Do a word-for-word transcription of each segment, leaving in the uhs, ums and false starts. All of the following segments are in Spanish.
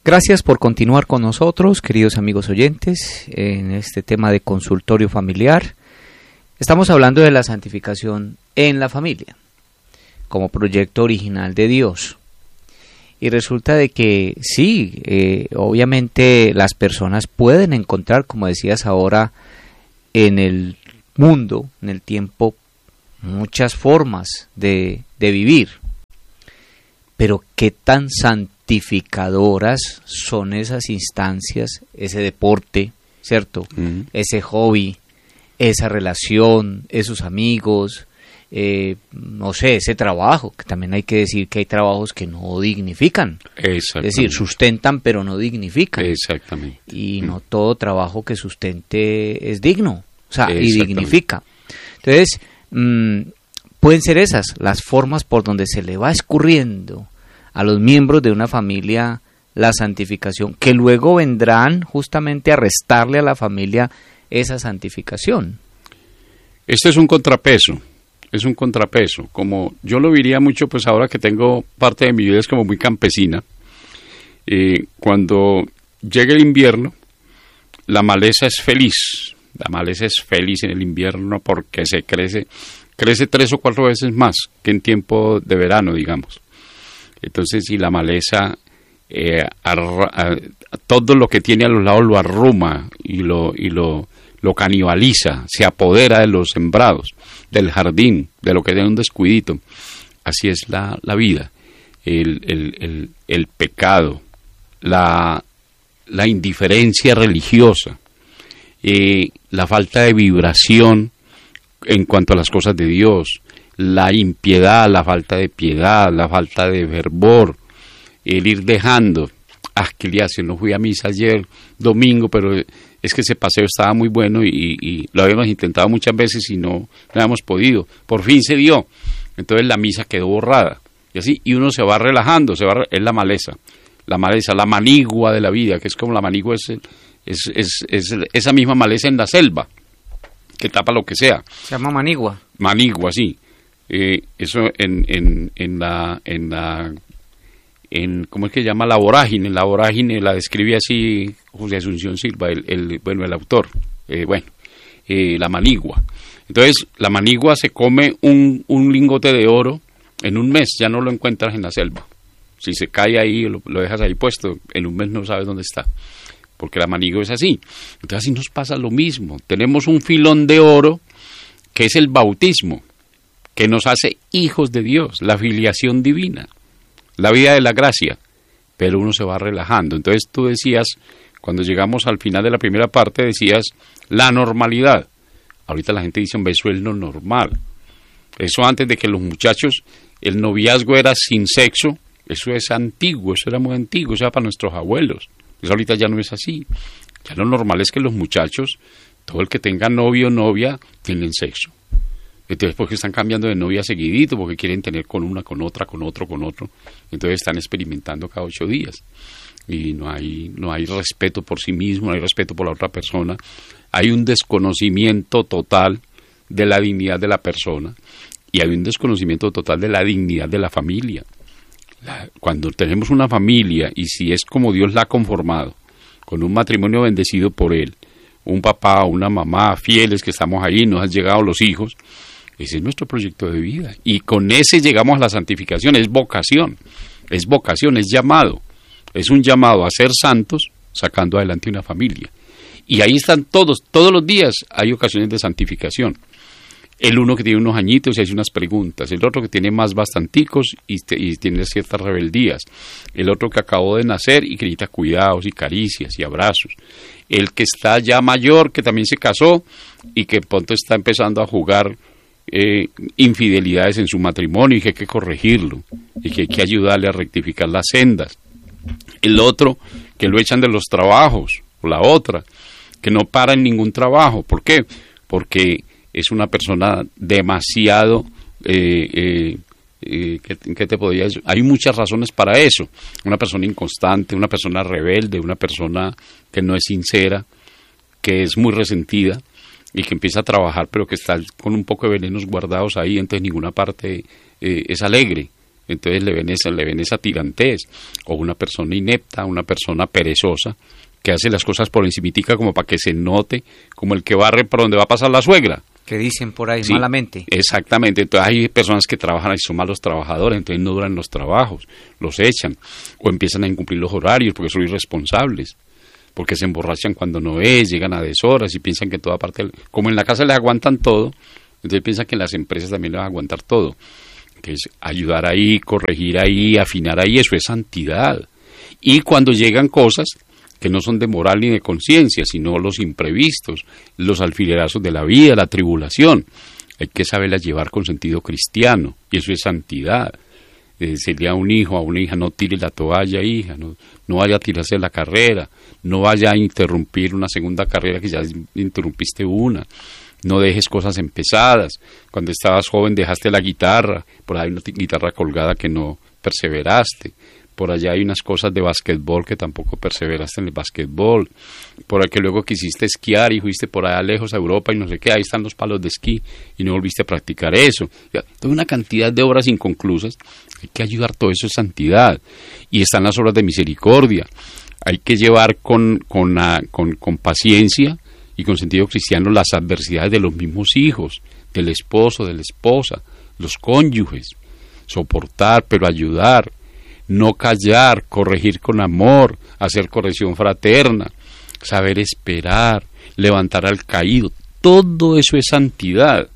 Gracias por continuar con nosotros, queridos amigos oyentes, en este tema de consultorio familiar. Estamos hablando de la santificación en la familia, como proyecto original de Dios. Y resulta de que sí, eh, obviamente las personas pueden encontrar, como decías ahora, en el mundo, en el tiempo, muchas formas de, de vivir. Pero qué tan santificadoras son esas instancias, ese deporte, ¿cierto? Uh-huh. Ese hobby, esa relación, esos amigos, eh, no sé, ese trabajo, que también hay que decir que hay trabajos que no dignifican. Es decir, sustentan pero no dignifican. Exactamente. Y no todo trabajo que sustente es digno, o sea, y dignifica. Entonces, mmm, pueden ser esas las formas por donde se le va escurriendo a los miembros de una familia la santificación, que luego vendrán justamente a restarle a la familia esa santificación. Este es un contrapeso, es un contrapeso. Como yo lo diría mucho, pues ahora que tengo parte de mi vida es como muy campesina. Eh, cuando llega el invierno, la maleza es feliz. La maleza es feliz en el invierno porque se crece, crece tres o cuatro veces más que en tiempo de verano, digamos. Entonces, si la maleza, eh, arra, a, todo lo que tiene a los lados lo arruma y lo y lo, lo canibaliza, se apodera de los sembrados, del jardín, de lo que tiene un descuidito. Así es la, la vida, el, el, el, el pecado, la, la indiferencia religiosa, eh, la falta de vibración en cuanto a las cosas de Dios, la impiedad, la falta de piedad, la falta de fervor, el ir dejando. Ah, que le hace, no fui a misa ayer domingo, pero es que ese paseo estaba muy bueno y, y lo habíamos intentado muchas veces y no, no habíamos podido. Por fin se dio. Entonces la misa quedó borrada. Y así, y uno se va relajando, se va, es la maleza, la maleza, la manigua de la vida, que es como la manigua es, es, es, es, es esa misma maleza en la selva, que tapa lo que sea. Se llama manigua. Manigua, sí. Eh, eso en, en, en la, en la, en, ¿cómo es que se llama? La vorágine, la vorágine la describe así José Asunción Silva, el, el, bueno, el autor, eh, bueno, eh, la manigua. Entonces, la manigua se come un, un lingote de oro en un mes, ya no lo encuentras en la selva. Si se cae ahí, lo, lo dejas ahí puesto, en un mes no sabes dónde está, porque la manigua es así. Entonces, así nos pasa lo mismo. Tenemos un filón de oro, que es el bautismo, que nos hace hijos de Dios, la filiación divina, la vida de la gracia, pero uno se va relajando. Entonces tú decías, cuando llegamos al final de la primera parte, decías la normalidad. Ahorita la gente dice, hombre, eso es lo normal. Eso antes de que los muchachos, el noviazgo era sin sexo, eso es antiguo, eso era muy antiguo, eso era para nuestros abuelos. Eso ahorita ya no es así. Ya lo normal es que los muchachos, todo el que tenga novio o novia, tienen sexo. Entonces, porque están cambiando de novia seguidito, porque quieren tener con una, con otra, con otro, con otro. Entonces están experimentando cada ocho días. Y no hay, no hay respeto por sí mismo, no hay respeto por la otra persona. Hay un desconocimiento total de la dignidad de la persona. Y hay un desconocimiento total de la dignidad de la familia. La, cuando tenemos una familia, y si es como Dios la ha conformado, con un matrimonio bendecido por Él, un papá, una mamá, fieles que estamos ahí, nos han llegado los hijos, ese es nuestro proyecto de vida. Y con ese llegamos a la santificación, es vocación, es vocación, es llamado. Es un llamado a ser santos, sacando adelante una familia. Y ahí están todos, todos los días hay ocasiones de santificación. El uno que tiene unos añitos y hace unas preguntas, el otro que tiene más bastanticos y, te, y tiene ciertas rebeldías, el otro que acabó de nacer y que necesita cuidados y caricias y abrazos, el que está ya mayor, que también se casó y que pronto está empezando a jugar eh, infidelidades en su matrimonio y que hay que corregirlo y que hay que ayudarle a rectificar las sendas, el otro que lo echan de los trabajos, o la otra, que no para en ningún trabajo. ¿Por qué? Porque es una persona demasiado, eh, eh, eh, ¿qué, ¿qué te podría decir? Hay muchas razones para eso. Una persona inconstante, una persona rebelde, una persona que no es sincera, que es muy resentida y que empieza a trabajar pero que está con un poco de venenos guardados ahí, entonces ninguna parte eh, es alegre. entonces le ven esa, le ven esa tirantez, o una persona inepta, una persona perezosa, que hace las cosas por encimitica como para que se note, como el que barre por donde va a pasar la suegra. Que dicen por ahí, sí, malamente. Exactamente, entonces hay personas que trabajan y son malos trabajadores, entonces no duran los trabajos, los echan, o empiezan a incumplir los horarios porque son irresponsables, porque se emborrachan cuando no es, llegan a deshoras y piensan que en toda parte, como en la casa les aguantan todo, entonces piensan que en las empresas también les van a aguantar todo. Que es ayudar ahí, corregir ahí, afinar ahí, eso es santidad. Y cuando llegan cosas que no son de moral ni de conciencia, sino los imprevistos, los alfilerazos de la vida, la tribulación, hay que saberlas llevar con sentido cristiano, y eso es santidad. Eh, decirle a un hijo, a una hija, no tire la toalla, hija, no, no vaya a tirarse la carrera, no vaya a interrumpir una segunda carrera que ya interrumpiste una. No dejes cosas empezadas. Cuando estabas joven dejaste la guitarra, por ahí hay una guitarra colgada que no perseveraste. Por allá hay unas cosas de basquetbol que tampoco perseveraste en el basquetbol. Por ahí que luego quisiste esquiar y fuiste por allá lejos a Europa y no sé qué, ahí están los palos de esquí y no volviste a practicar eso. Toda una cantidad de obras inconclusas. Hay que ayudar, todo eso es santidad. Y están las obras de misericordia. Hay que llevar con, con, la, con, con paciencia y con sentido cristiano las adversidades de los mismos hijos, del esposo, de la esposa, los cónyuges, soportar pero ayudar, no callar, corregir con amor, hacer corrección fraterna, saber esperar, levantar al caído, todo eso es santidad.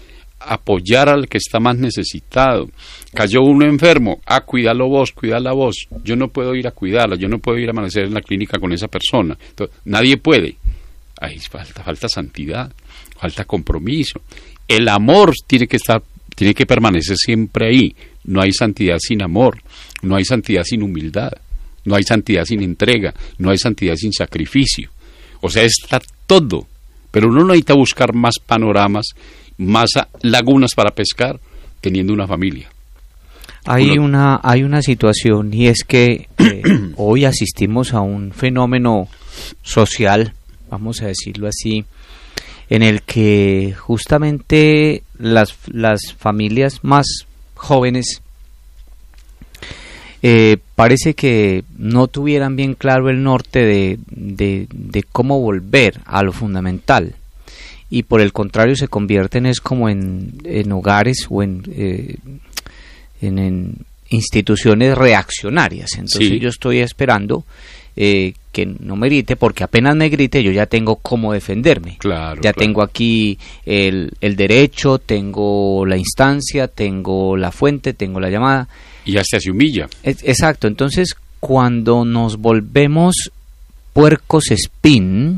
Apoyar al que está más necesitado. Cayó uno enfermo, ah, cuídalo vos, cuídala vos, yo no puedo ir a cuidarla, yo no puedo ir a amanecer en la clínica con esa persona. Entonces, nadie puede. Ahí falta, falta santidad, falta compromiso. El amor tiene que estar, tiene que permanecer siempre ahí. No hay santidad sin amor, no hay santidad sin humildad, no hay santidad sin entrega, no hay santidad sin sacrificio. O sea, está todo, pero uno no necesita buscar más panoramas, más lagunas para pescar, teniendo una familia. Hay uno, una, hay una situación, y es que eh, hoy asistimos a un fenómeno social, vamos a decirlo así, en el que justamente las, las familias más jóvenes eh, parece que no tuvieran bien claro el norte de, de, de cómo volver a lo fundamental, y por el contrario se convierten es como en, en hogares o en, eh, en, en instituciones reaccionarias. Entonces sí, yo estoy esperando Eh, que no me grite, porque apenas me grite yo ya tengo cómo defenderme. Claro, ya claro. Tengo aquí el, el derecho, tengo la instancia, tengo la fuente, tengo la llamada. Y hasta se humilla. Es, exacto, entonces cuando nos volvemos puercos espín,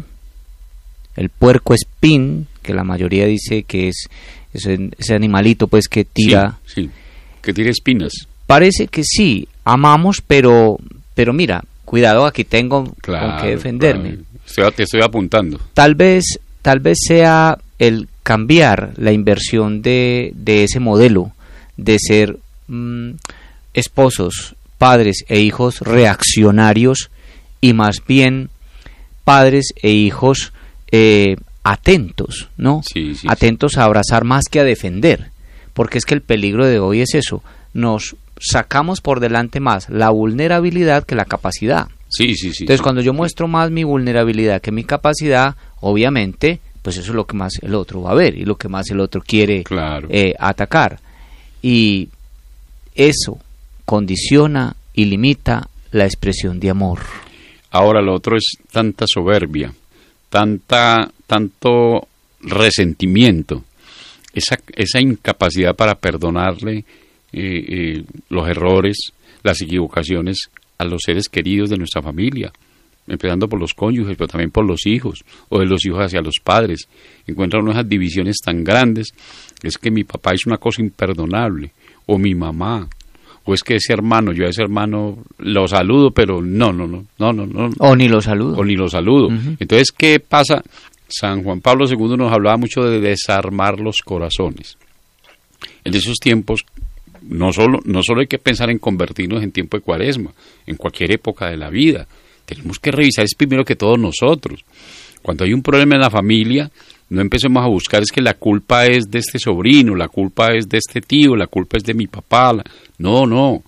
el puerco espín, que la mayoría dice que es ese, ese animalito pues que tira... Sí, sí, que tira espinas. Parece que sí, amamos, pero, pero mira... Cuidado, aquí tengo claro, con qué defenderme. Claro. Estoy, te estoy apuntando. Tal vez, tal vez sea el cambiar la inversión de, de ese modelo de ser mmm, esposos, padres e hijos reaccionarios, y más bien padres e hijos eh, atentos, ¿no? Sí, sí, atentos sí. a abrazar más que a defender, porque es que el peligro de hoy es eso, nos sacamos por delante más la vulnerabilidad que la capacidad. Sí, sí, sí. Entonces, sí, cuando yo sí. muestro más mi vulnerabilidad que mi capacidad, obviamente, pues eso es lo que más el otro va a ver y lo que más el otro quiere claro. eh, atacar. Y eso condiciona y limita la expresión de amor. Ahora, lo otro es tanta soberbia, tanta, tanto resentimiento, esa, esa incapacidad para perdonarle Eh, eh, los errores, las equivocaciones a los seres queridos de nuestra familia, empezando por los cónyuges, pero también por los hijos, o de los hijos hacia los padres. Encuentran unas divisiones tan grandes, es que mi papá hizo una cosa imperdonable, o mi mamá, o es que ese hermano, yo a ese hermano lo saludo, pero no, no, no, no, no, no. O ni lo saludo. O ni lo saludo. Uh-huh. Entonces, ¿qué pasa? San Juan Pablo segundo nos hablaba mucho de desarmar los corazones. En esos tiempos, No solo, no solo hay que pensar en convertirnos en tiempo de Cuaresma, en cualquier época de la vida. Tenemos que revisar es primero que todos nosotros. Cuando hay un problema en la familia, No empecemos a buscar es que la culpa es de este sobrino, la culpa es de este tío, la culpa es de mi papá. La... No, no.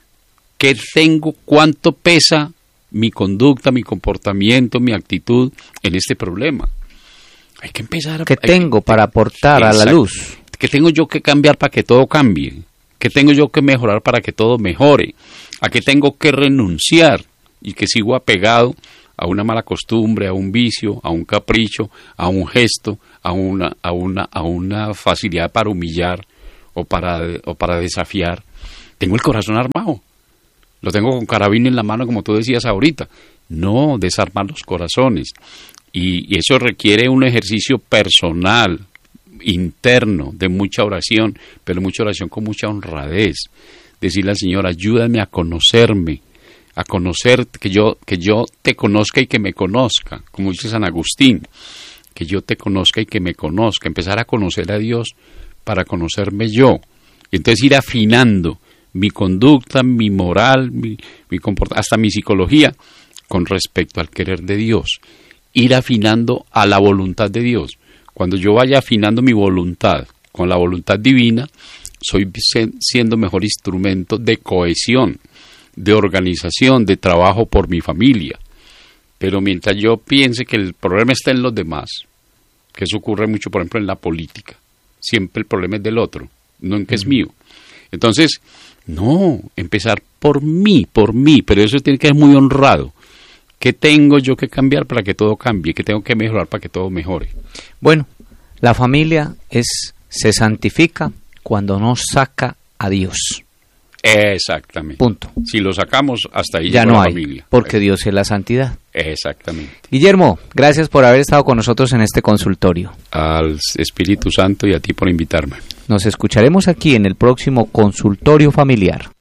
¿Qué tengo? ¿Cuánto pesa mi conducta, mi comportamiento, mi actitud en este problema? Hay que empezar a... ¿Qué tengo que, para aportar exacto, a la luz? ¿Qué tengo yo que cambiar para que todo cambie? ¿Qué tengo yo que mejorar para que todo mejore? ¿A qué tengo que renunciar y que sigo apegado a una mala costumbre, a un vicio, a un capricho, a un gesto, a una, a una, a una facilidad para humillar o para, o para desafiar? Tengo el corazón armado, lo tengo con carabina en la mano, como tú decías ahorita. No, desarmar los corazones. Y, y eso requiere un ejercicio personal, interno, de mucha oración, pero mucha oración con mucha honradez. Decirle al Señor, ayúdame a conocerme, a conocer, que yo, que yo te conozca y que me conozca, como dice San Agustín, que yo te conozca y que me conozca, empezar a conocer a Dios para conocerme yo, y entonces ir afinando mi conducta, mi moral, mi, mi comportamiento, hasta mi psicología, con respecto al querer de Dios, ir afinando a la voluntad de Dios. Cuando yo vaya afinando mi voluntad con la voluntad divina, soy siendo mejor instrumento de cohesión, de organización, de trabajo por mi familia. Pero mientras yo piense que el problema está en los demás, que eso ocurre mucho, por ejemplo, en la política, siempre el problema es del otro, no en que es mío. Entonces, no, empezar por mí, por mí, pero eso tiene que ser muy honrado. ¿Qué tengo yo que cambiar para que todo cambie? ¿Qué tengo que mejorar para que todo mejore? Bueno, la familia es se santifica cuando nos saca a Dios. Exactamente. Punto. Si lo sacamos, hasta ahí ya llegó no la hay, familia. porque Dios es la santidad. Exactamente. Guillermo, gracias por haber estado con nosotros en este consultorio. Al Espíritu Santo y a ti por invitarme. Nos escucharemos aquí en el próximo consultorio familiar.